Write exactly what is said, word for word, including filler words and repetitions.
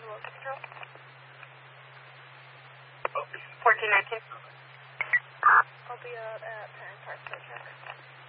fourteen nineteen. I'll be out at Parent Park for a check.